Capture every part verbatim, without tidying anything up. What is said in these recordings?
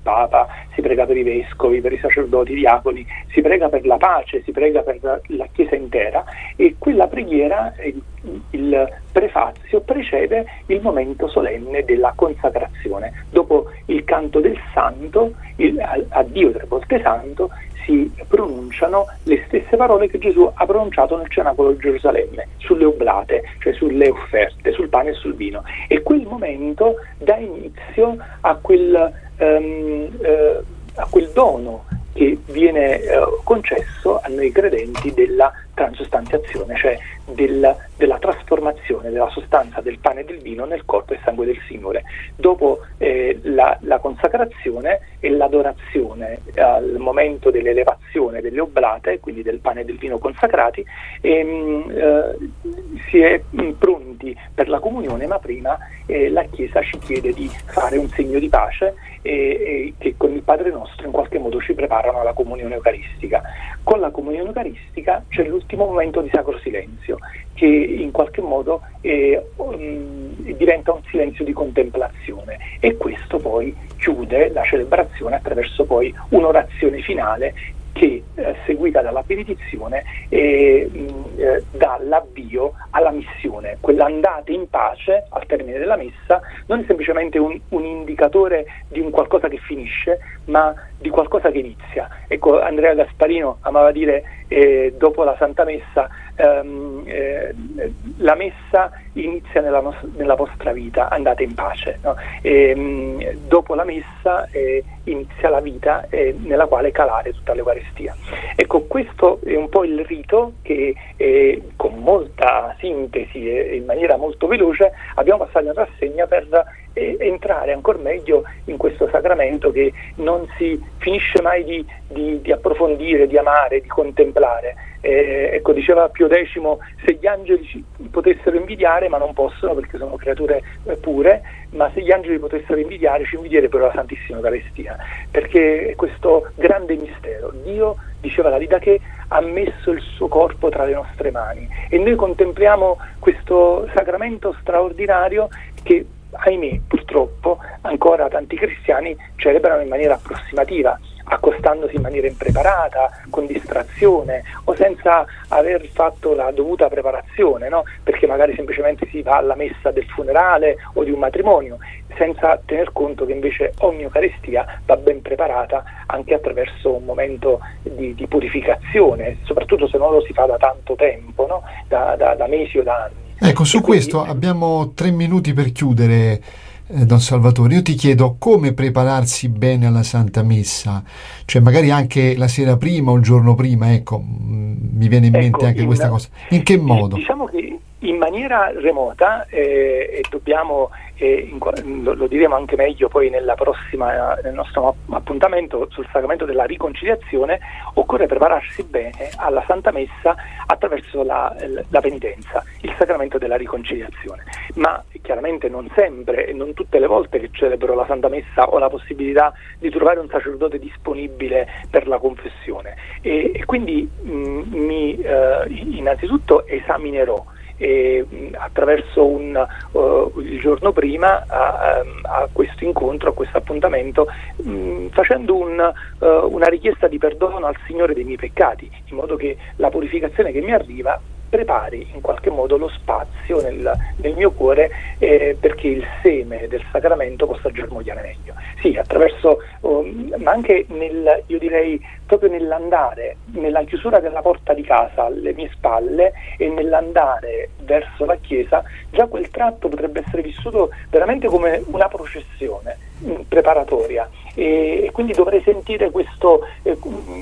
Papa, si prega per i vescovi, per i sacerdoti, i diaconi, si prega per la pace, si prega per la Chiesa intera, e quella preghiera, il, il prefazio, precede il momento solenne della consacrazione. Dopo il canto del santo, il, a, a Dio tre volte santo, si pronunciano le stesse parole che Gesù ha pronunciato nel cenacolo di Gerusalemme, sulle oblate, cioè sulle offerte, sul pane e sul vino. E quel momento dà inizio a quel, um, uh, a quel dono che viene uh, concesso a noi credenti della transustanziazione, cioè del, della trasformazione della sostanza del pane e del vino nel corpo e sangue del Signore. Dopo eh, la, la consacrazione e l'adorazione al momento dell'elevazione delle oblate, quindi del pane e del vino consacrati, ehm, eh, si è mh, pronti per la comunione, ma prima eh, la Chiesa ci chiede di fare un segno di pace e, e che con il Padre nostro in qualche modo ci preparano alla comunione eucaristica. Con la comunione eucaristica c'è l'ultimo momento di sacro silenzio, che in qualche modo eh, um, diventa un silenzio di contemplazione, e questo poi chiude la celebrazione attraverso poi un'orazione finale che, eh, seguita dalla benedizione, eh, mh, eh, dà l'avvio alla missione. Quell'andate in pace al termine della messa non è semplicemente un, un indicatore di un qualcosa che finisce, ma di qualcosa che inizia. Ecco, Andrea Gasparino amava dire eh, dopo la Santa Messa, ehm, eh, la messa inizia nella, nos- nella vostra vita, andate in pace, no? E, mh, dopo la messa eh, inizia la vita eh, nella quale calare tutta l'Eucaristia. Ecco, questo è un po' il rito che eh, con molta sintesi e in maniera molto veloce abbiamo passato in rassegna per eh, entrare ancora meglio in questo sacramento che non si finisce mai di, di, di approfondire, di amare, di contemplare. Eh, ecco, diceva Pio X, se gli angeli ci potessero invidiare, ma non possono perché sono creature eh, pure, ma se gli angeli potessero invidiare, ci invidierebbero la Santissima Eucaristia, perché è questo grande mistero. Dio, diceva la Didache, ha messo il suo corpo tra le nostre mani, e noi contempliamo questo sacramento straordinario che, ahimè, purtroppo ancora tanti cristiani celebrano in maniera approssimativa, accostandosi in maniera impreparata, con distrazione o senza aver fatto la dovuta preparazione, no? Perché magari semplicemente si va alla messa del funerale o di un matrimonio, senza tener conto che invece ogni Eucaristia va ben preparata anche attraverso un momento di, di purificazione, soprattutto se non lo si fa da tanto tempo, no? da, da, da mesi o da anni. Ecco, su e quindi... questo abbiamo tre minuti per chiudere. Don Salvatore, io ti chiedo come prepararsi bene alla Santa Messa, cioè magari anche la sera prima o il giorno prima, ecco, mi viene in ecco, mente anche in, questa cosa. In che modo? Diciamo che in maniera remota, eh, e dobbiamo, eh, in, lo, lo diremo anche meglio poi nella prossima, nel nostro appuntamento sul sacramento della riconciliazione, occorre prepararsi bene alla Santa Messa attraverso la, la penitenza, il sacramento della riconciliazione. Ma chiaramente non sempre e non tutte le volte che celebro la Santa Messa ho la possibilità di trovare un sacerdote disponibile per la confessione, e, e quindi mh, mi eh, innanzitutto esaminerò E, attraverso un, uh, il giorno prima a, a questo incontro, a questo appuntamento, mh, facendo un, uh, una richiesta di perdono al Signore dei miei peccati, in modo che la purificazione che mi arriva prepari in qualche modo lo spazio nel, nel mio cuore eh, perché il seme del sacramento possa germogliare meglio. Sì, attraverso, um, ma anche nel, io direi proprio nell'andare, nella chiusura della porta di casa alle mie spalle e nell'andare verso la chiesa, già quel tratto potrebbe essere vissuto veramente come una processione mh, preparatoria, e, e quindi dovrei sentire questo eh,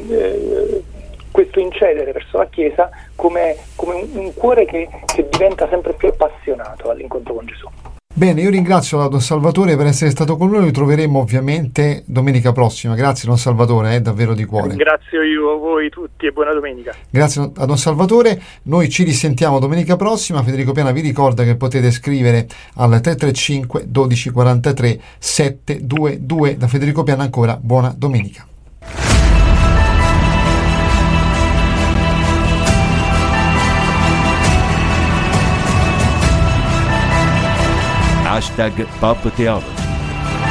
eh, questo incedere verso la Chiesa come, come un, un cuore che, che diventa sempre più appassionato all'incontro con Gesù. Bene, io ringrazio Don Salvatore per essere stato con noi, lo troveremo ovviamente domenica prossima. Grazie Don Salvatore, eh, davvero di cuore. Ringrazio io a voi tutti e buona domenica. Grazie a Don Salvatore, noi ci risentiamo domenica prossima. Federico Piana vi ricorda che potete scrivere al tre tre cinque dodici quarantatré settecentoventidue. Da Federico Piana ancora buona domenica. Hashtag Pop Theology.